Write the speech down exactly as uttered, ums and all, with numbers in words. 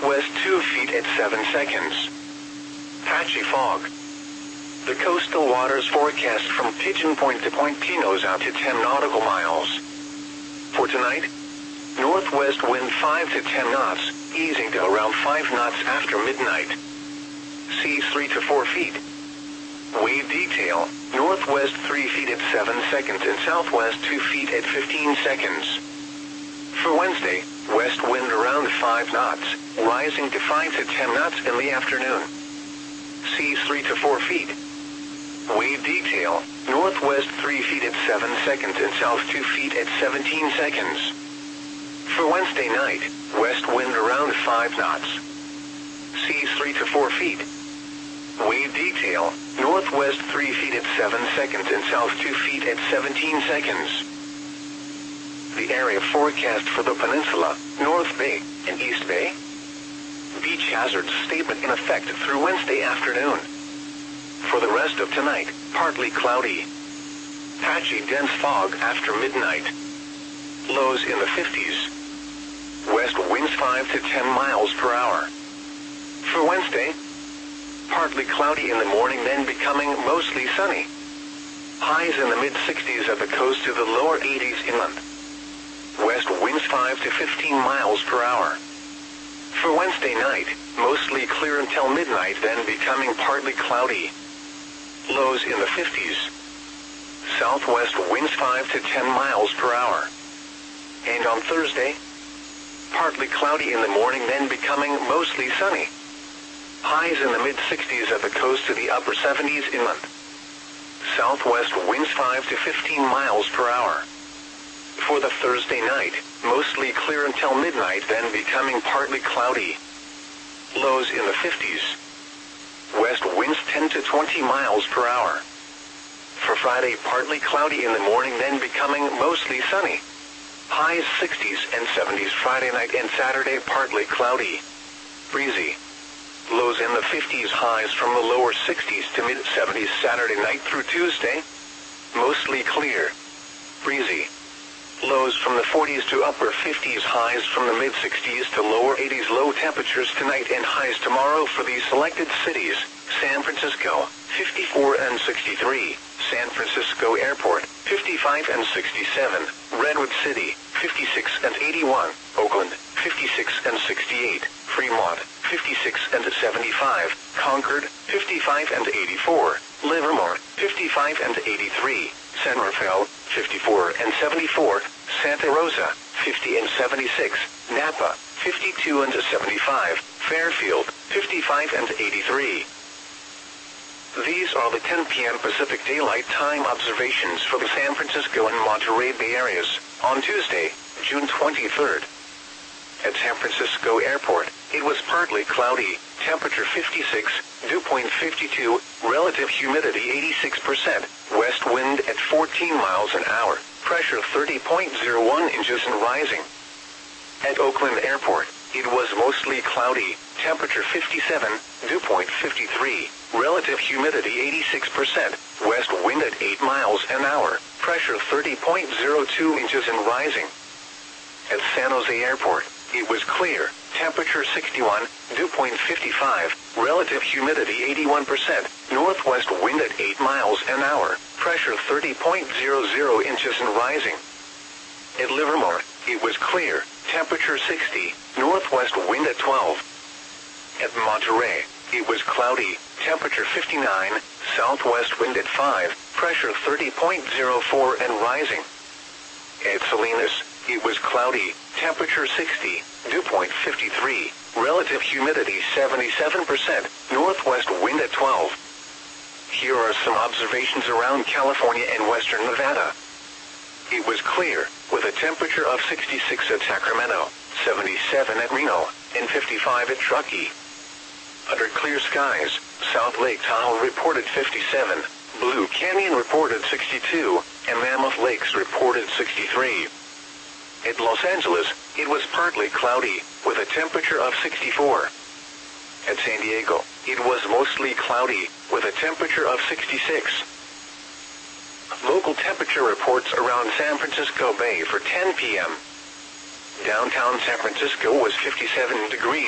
northwest two feet at seven seconds. Patchy fog. The coastal waters forecast from Pigeon Point to Point Pinos out to ten nautical miles. For tonight, northwest wind five to ten knots, easing to around five knots after midnight. Seas three to four feet. Wave detail, northwest three feet at seven seconds and southwest two feet at fifteen seconds. For Wednesday, west wind around five knots, rising to five to ten knots in the afternoon. Seas three to four feet. Wave detail, northwest three feet at seven seconds and south two feet at seventeen seconds. For Wednesday night, west wind around five knots. Seas three to four feet. Wave detail, northwest three feet at seven seconds and south two feet at seventeen seconds. The area forecast for the peninsula, North Bay, and East Bay. Beach hazards statement in effect through Wednesday afternoon. For the rest of tonight, partly cloudy. Patchy dense fog after midnight. Lows in the fifties. West winds five to ten miles per hour. For Wednesday, partly cloudy in the morning, then becoming mostly sunny. Highs in the mid-sixties at the coast to the lower eighties inland. West winds five to fifteen miles per hour. For Wednesday night, mostly clear until midnight, then becoming partly cloudy. Lows in the fifties. Southwest winds five to ten miles per hour. And on Thursday, partly cloudy in the morning, then becoming mostly sunny. Highs in the mid-sixties at the coast to the upper seventies inland. Southwest winds five to fifteen miles per hour. For the Thursday night, mostly clear until midnight, then becoming partly cloudy. Lows in the fifties. West winds ten to twenty miles per hour. For Friday, partly cloudy in the morning, then becoming mostly sunny. Highs sixties and seventies Friday night and Saturday, partly cloudy. Breezy. Lows in the fifties, highs from the lower sixties to mid-seventies Saturday night through Tuesday. Mostly clear. Breezy. Lows from the forties to upper fifties, highs from the mid-sixties to lower eighties. Low temperatures tonight and highs tomorrow for these selected cities: San Francisco, fifty-four and sixty-three, San Francisco Airport, fifty-five and sixty-seven, Redwood City, fifty-six and eighty-one, Oakland, fifty-six and sixty-eight, Fremont, fifty-six and seventy-five, Concord, fifty-five and eighty-four, Livermore, fifty-five and eighty-three, San Rafael, fifty-four and seventy-four, Santa Rosa, fifty and seventy-six, Napa, fifty-two and seventy-five, Fairfield, fifty-five and eighty-three. These are the ten p m Pacific Daylight Time observations for the San Francisco and Monterey Bay areas on Tuesday, June twenty-third. At San Francisco Airport, it was partly cloudy, temperature fifty-six, dew point fifty-two, relative humidity eighty-six percent, west wind at fourteen miles an hour, pressure thirty point zero one inches and rising. At Oakland Airport, it was mostly cloudy, temperature fifty-seven, dew point fifty-three, relative humidity eighty-six percent, west wind at eight miles an hour, pressure thirty point zero two inches and rising. At San Jose Airport, it was clear, temperature sixty-one, dew point fifty-five, relative humidity eighty-one percent, northwest wind at eight miles an hour, pressure thirty point zero zero inches and rising. At Livermore, it was clear, temperature sixty, northwest wind at twelve. At Monterey, it was cloudy, temperature fifty-nine, southwest wind at five, pressure thirty point zero four and rising. At Salinas, it was cloudy, temperature sixty, dew point fifty-three, relative humidity seventy-seven percent, northwest wind at twelve. Here are some observations around California and western Nevada. It was clear, with a temperature of sixty-six at Sacramento, seventy-seven at Reno, and fifty-five at Truckee. Under clear skies, South Lake Tahoe reported fifty-seven, Blue Canyon reported sixty-two, and Mammoth Lakes reported sixty-three. At Los Angeles, it was partly cloudy, with a temperature of sixty-four. At San Diego, it was mostly cloudy, with a temperature of sixty-six. Local temperature reports around San Francisco Bay for ten p m Downtown San Francisco was fifty-seven degrees.